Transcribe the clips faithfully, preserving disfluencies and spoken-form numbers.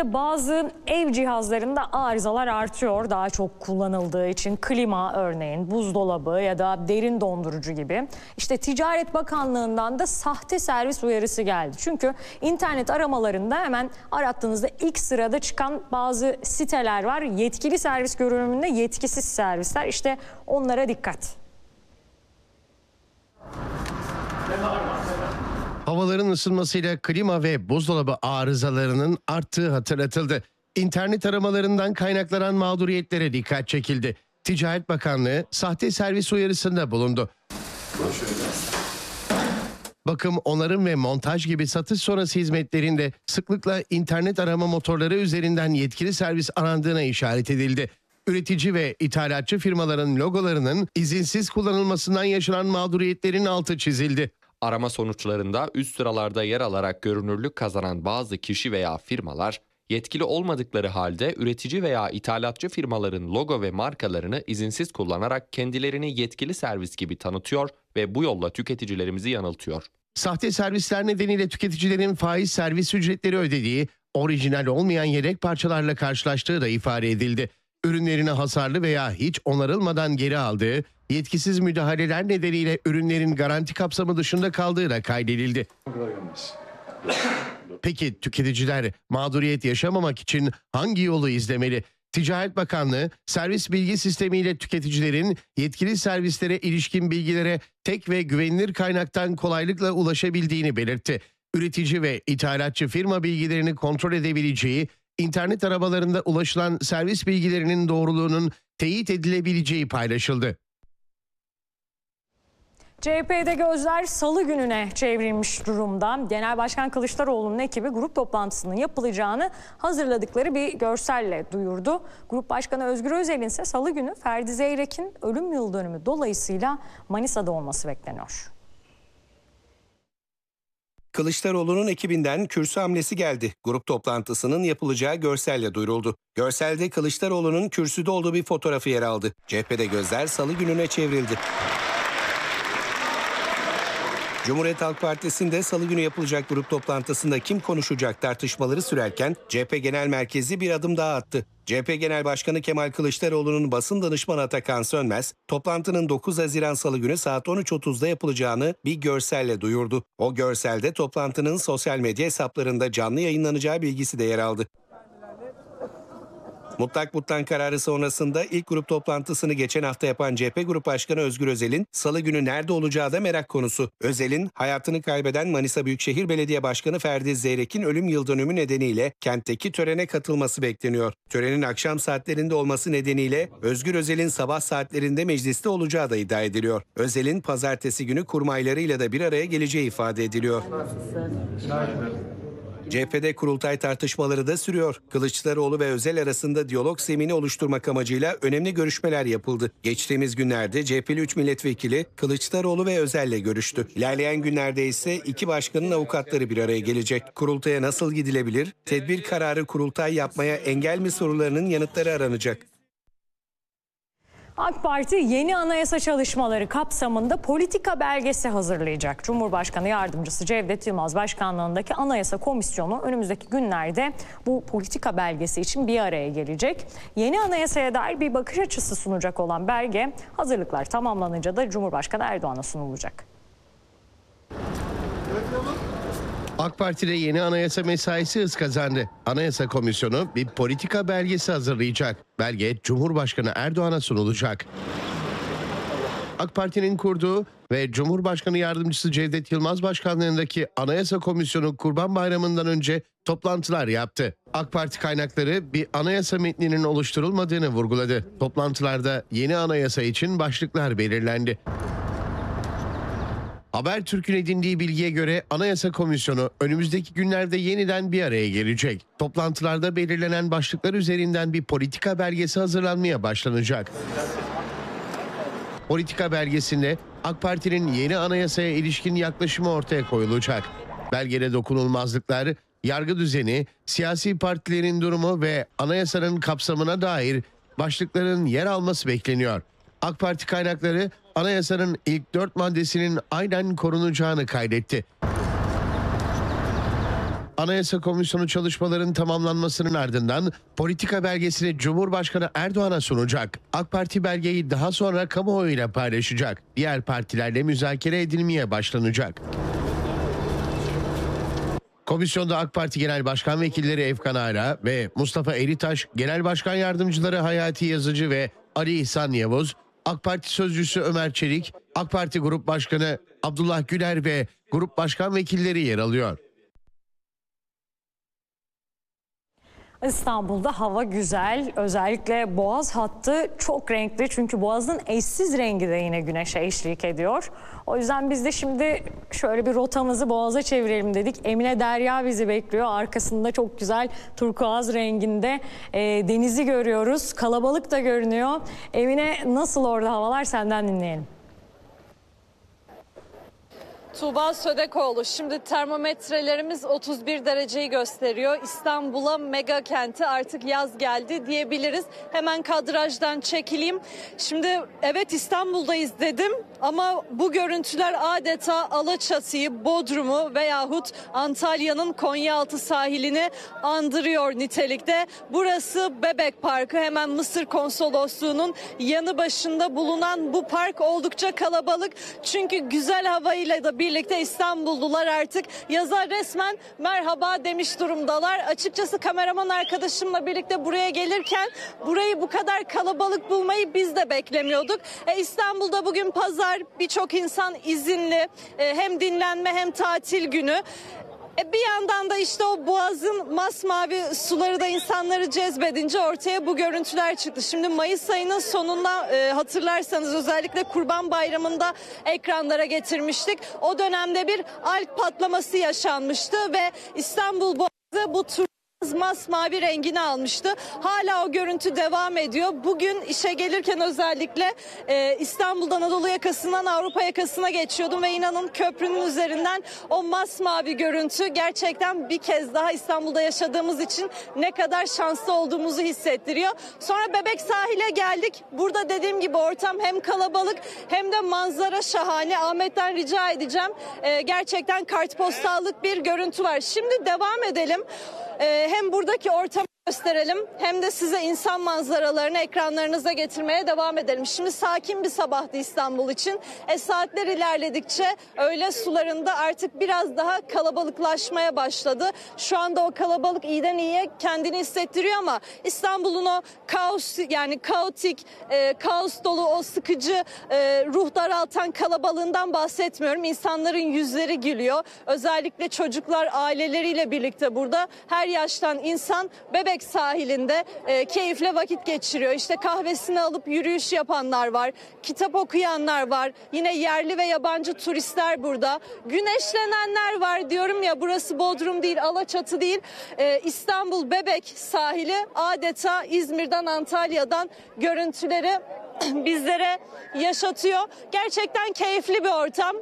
birlikte bazı ev cihazlarında arızalar artıyor. Daha çok kullanıldığı için klima örneğin, buzdolabı ya da derin dondurucu gibi. İşte Ticaret Bakanlığı'ndan da sahte servis uyarısı geldi. Çünkü internet aramalarında hemen arattığınızda ilk sırada çıkan bazı siteler var. Yetkili servis görünümünde yetkisiz servisler. İşte onlara dikkat. Havaların ısınmasıyla klima ve buzdolabı arızalarının arttığı hatırlatıldı. İnternet aramalarından kaynaklanan mağduriyetlere dikkat çekildi. Ticaret Bakanlığı sahte servis uyarısında bulundu. Bakım, onarım ve montaj gibi satış sonrası hizmetlerinde sıklıkla internet arama motorları üzerinden yetkili servis arandığına işaret edildi. Üretici ve ithalatçı firmaların logolarının izinsiz kullanılmasından yaşanan mağduriyetlerin altı çizildi. Arama sonuçlarında üst sıralarda yer alarak görünürlük kazanan bazı kişi veya firmalar, yetkili olmadıkları halde üretici veya ithalatçı firmaların logo ve markalarını izinsiz kullanarak kendilerini yetkili servis gibi tanıtıyor ve bu yolla tüketicilerimizi yanıltıyor. Sahte servisler nedeniyle tüketicilerin faiz servis ücretleri ödediği, orijinal olmayan yedek parçalarla karşılaştığı da ifade edildi. Ürünlerini hasarlı veya hiç onarılmadan geri aldığı, yetkisiz müdahaleler nedeniyle ürünlerin garanti kapsamı dışında kaldığı da kaydedildi. Peki tüketiciler mağduriyet yaşamamak için hangi yolu izlemeli? Ticaret Bakanlığı, servis bilgi sistemiyle tüketicilerin yetkili servislere ilişkin bilgilere tek ve güvenilir kaynaktan kolaylıkla ulaşabildiğini belirtti. Üretici ve ithalatçı firma bilgilerini kontrol edebileceği, İnternet aramalarında ulaşılan servis bilgilerinin doğruluğunun teyit edilebileceği paylaşıldı. C H P'de gözler salı gününe çevrilmiş durumda. Genel Başkan Kılıçdaroğlu'nun ekibi grup toplantısının yapılacağını hazırladıkları bir görselle duyurdu. Grup Başkanı Özgür Özel'in ise salı günü Ferdi Zeyrek'in ölüm yıl dönümü dolayısıyla Manisa'da olması bekleniyor. Kılıçdaroğlu'nun ekibinden kürsü hamlesi geldi. Grup toplantısının yapılacağı görselle duyuruldu. Görselde Kılıçdaroğlu'nun kürsüde olduğu bir fotoğrafı yer aldı. C H P'de gözler salı gününe çevrildi. Cumhuriyet Halk Partisi'nde salı günü yapılacak grup toplantısında kim konuşacak tartışmaları sürerken C H P Genel Merkezi bir adım daha attı. C H P Genel Başkanı Kemal Kılıçdaroğlu'nun basın danışmanı Atakan Sönmez, toplantının dokuz Haziran Salı günü saat on üç otuzda yapılacağını bir görselle duyurdu. O görselde toplantının sosyal medya hesaplarında canlı yayınlanacağı bilgisi de yer aldı. Mutlak Butlan kararı sonrasında ilk grup toplantısını geçen hafta yapan C H P Grup Başkanı Özgür Özel'in salı günü nerede olacağı da merak konusu. Özel'in hayatını kaybeden Manisa Büyükşehir Belediye Başkanı Ferdi Zeyrek'in ölüm yıldönümü nedeniyle kentteki törene katılması bekleniyor. Törenin akşam saatlerinde olması nedeniyle Özgür Özel'in sabah saatlerinde mecliste olacağı da iddia ediliyor. Özel'in pazartesi günü kurmaylarıyla da bir araya geleceği ifade ediliyor. C H P'de kurultay tartışmaları da sürüyor. Kılıçdaroğlu ve Özel arasında diyalog zemini oluşturmak amacıyla önemli görüşmeler yapıldı. Geçtiğimiz günlerde C H P'li üç milletvekili Kılıçdaroğlu ve Özel'le görüştü. İlerleyen günlerde ise iki başkanın avukatları bir araya gelecek. Kurultaya nasıl gidilebilir? Tedbir kararı kurultay yapmaya engel mi sorularının yanıtları aranacak. AK Parti yeni anayasa çalışmaları kapsamında politika belgesi hazırlayacak. Cumhurbaşkanı Yardımcısı Cevdet Yılmaz Başkanlığındaki Anayasa Komisyonu önümüzdeki günlerde bu politika belgesi için bir araya gelecek. Yeni anayasaya dair bir bakış açısı sunacak olan belge hazırlıklar tamamlanınca da Cumhurbaşkanı Erdoğan'a sunulacak. AK Parti'de yeni anayasa mesaisi hız kazandı. Anayasa Komisyonu bir politika belgesi hazırlayacak. Belge Cumhurbaşkanı Erdoğan'a sunulacak. AK Parti'nin kurduğu ve Cumhurbaşkanı Yardımcısı Cevdet Yılmaz Başkanlığındaki Anayasa Komisyonu Kurban Bayramı'ndan önce toplantılar yaptı. AK Parti kaynakları bir anayasa metninin oluşturulmadığını vurguladı. Toplantılarda yeni anayasa için başlıklar belirlendi. Habertürk'ün edindiği bilgiye göre Anayasa Komisyonu önümüzdeki günlerde yeniden bir araya gelecek. Toplantılarda belirlenen başlıklar üzerinden bir politika belgesi hazırlanmaya başlanacak. Politika belgesinde AK Parti'nin yeni anayasaya ilişkin yaklaşımı ortaya koyulacak. Belgede dokunulmazlıklar, yargı düzeni, siyasi partilerin durumu ve anayasanın kapsamına dair başlıkların yer alması bekleniyor. AK Parti kaynakları anayasanın ilk dört maddesinin aynen korunacağını kaydetti. Anayasa Komisyonu çalışmalarının tamamlanmasının ardından politika belgesini Cumhurbaşkanı Erdoğan'a sunacak. AK Parti belgeyi daha sonra kamuoyuyla paylaşacak. Diğer partilerle müzakere edilmeye başlanacak. Komisyonda AK Parti Genel Başkan Vekilleri Efkan Ala ve Mustafa Eritaş, Genel Başkan Yardımcıları Hayati Yazıcı ve Ali İhsan Yavuz, AK Parti Sözcüsü Ömer Çelik, AK Parti Grup Başkanı Abdullah Güler ve Grup Başkan Vekilleri yer alıyor. İstanbul'da hava güzel. Özellikle Boğaz hattı çok renkli. Çünkü Boğaz'ın eşsiz rengi de yine güneşe eşlik ediyor. O yüzden biz de şimdi şöyle bir rotamızı Boğaz'a çevirelim dedik. Emine Derya bizi bekliyor. Arkasında çok güzel turkuaz renginde e, denizi görüyoruz. Kalabalık da görünüyor. Emine, nasıl orada havalar, senden dinleyelim. Tuğba Södekoğlu, şimdi termometrelerimiz otuz bir dereceyi gösteriyor. İstanbul'a, mega kenti artık yaz geldi diyebiliriz. Hemen kadrajdan çekileyim. Şimdi evet İstanbul'dayız dedim ama bu görüntüler adeta Alaçatı'yı, Bodrum'u veyahut Antalya'nın Konyaaltı sahilini andırıyor nitelikte. Burası Bebek Parkı, hemen Mısır Konsolosluğu'nun yanı başında bulunan bu park oldukça kalabalık. Çünkü güzel havayla da birlikte İstanbullular artık yaza resmen merhaba demiş durumdalar. Açıkçası kameraman arkadaşımla birlikte buraya gelirken burayı bu kadar kalabalık bulmayı biz de beklemiyorduk. E, İstanbul'da bugün pazar, birçok insan izinli, e, hem dinlenme hem tatil günü. E bir yandan da işte o Boğaz'ın masmavi suları da insanları cezbedince ortaya bu görüntüler çıktı. Şimdi Mayıs ayının sonunda e, hatırlarsanız özellikle Kurban Bayramı'nda ekranlara getirmiştik. O dönemde bir alg patlaması yaşanmıştı ve İstanbul Boğazı bu tur masmavi rengini almıştı. Hala o görüntü devam ediyor. Bugün işe gelirken özellikle e, İstanbul'dan Anadolu yakasından Avrupa yakasına geçiyordum ve inanın köprünün üzerinden o masmavi görüntü gerçekten bir kez daha İstanbul'da yaşadığımız için ne kadar şanslı olduğumuzu hissettiriyor. Sonra Bebek sahile geldik. Burada dediğim gibi ortam hem kalabalık hem de manzara şahane. Ahmet'ten rica edeceğim. E, gerçekten kartpostallık bir görüntü var. Şimdi devam edelim. E, hem buradaki ortamı gösterelim hem de size insan manzaralarını ekranlarınıza getirmeye devam edelim. Şimdi sakin bir sabahtı İstanbul için. E saatler ilerledikçe öğle sularında artık biraz daha kalabalıklaşmaya başladı. Şu anda o kalabalık iyiden iyiye kendini hissettiriyor ama İstanbul'un o kaos, yani kaotik, e, kaos dolu o sıkıcı, e, ruh daraltan kalabalığından bahsetmiyorum. İnsanların yüzleri gülüyor. Özellikle çocuklar aileleriyle birlikte burada, her yaştan insan Bebek sahilinde e, keyifle vakit geçiriyor. İşte kahvesini alıp yürüyüş yapanlar var, kitap okuyanlar var, yine yerli ve yabancı turistler burada. Güneşlenenler var, diyorum ya, burası Bodrum değil, Alaçatı değil. E, İstanbul Bebek sahili adeta İzmir'den, Antalya'dan görüntüleri bizlere yaşatıyor. Gerçekten keyifli bir ortam.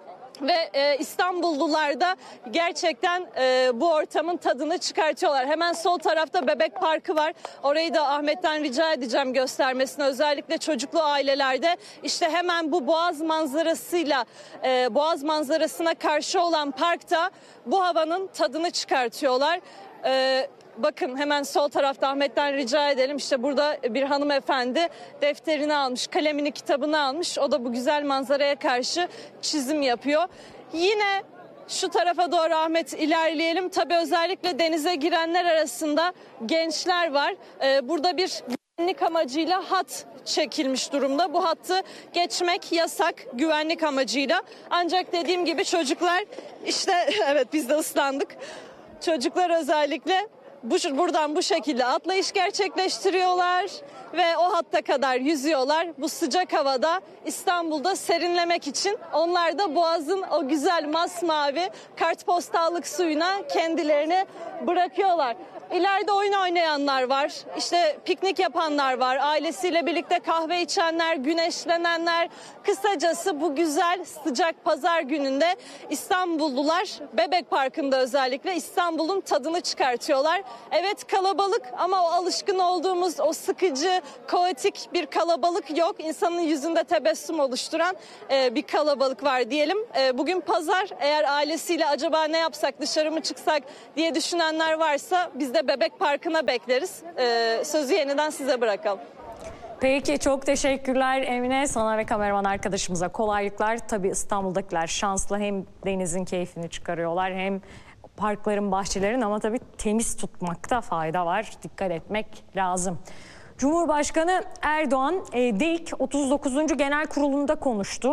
Ve e, İstanbullular da gerçekten e, bu ortamın tadını çıkartıyorlar. Hemen sol tarafta Bebek Parkı var. Orayı da Ahmet'ten rica edeceğim göstermesini. Özellikle çocuklu ailelerde işte hemen bu Boğaz manzarasıyla, e, Boğaz manzarasına karşı olan parkta bu havanın tadını çıkartıyorlar. E, Bakın hemen sol tarafta Ahmet'ten rica edelim. İşte burada bir hanımefendi defterini almış, kalemini, kitabını almış. O da bu güzel manzaraya karşı çizim yapıyor. Yine şu tarafa doğru Ahmet ilerleyelim. Tabii özellikle denize girenler arasında gençler var. Ee, burada bir güvenlik amacıyla hat çekilmiş durumda. Bu hattı geçmek yasak güvenlik amacıyla. Ancak dediğim gibi çocuklar işte evet biz de ıslandık. Çocuklar özellikle Bu, buradan bu şekilde atlayış gerçekleştiriyorlar ve o hatta kadar yüzüyorlar. Bu sıcak havada İstanbul'da serinlemek için onlar da Boğaz'ın o güzel masmavi kartpostallık suyuna kendilerini bırakıyorlar. İleride oyun oynayanlar var, işte piknik yapanlar var, ailesiyle birlikte kahve içenler, güneşlenenler. Kısacası bu güzel sıcak pazar gününde İstanbullular Bebek Parkı'nda özellikle İstanbul'un tadını çıkartıyorlar. Evet kalabalık ama o alışkın olduğumuz o sıkıcı, kaotik bir kalabalık yok. İnsanın yüzünde tebessüm oluşturan e, bir kalabalık var diyelim. E, bugün pazar, eğer ailesiyle acaba ne yapsak, dışarı mı çıksak diye düşünenler varsa biz de Bebek Parkı'na bekleriz. Ee, sözü yeniden size bırakalım. Peki çok teşekkürler Emine, sana ve kameraman arkadaşımıza kolaylıklar. Tabii İstanbul'dakiler şanslı, hem denizin keyfini çıkarıyorlar hem parkların, bahçelerin, ama tabii temiz tutmakta fayda var. Dikkat etmek lazım. Cumhurbaşkanı Erdoğan, D İ K otuz dokuzuncu Genel Kurulu'nda konuştu.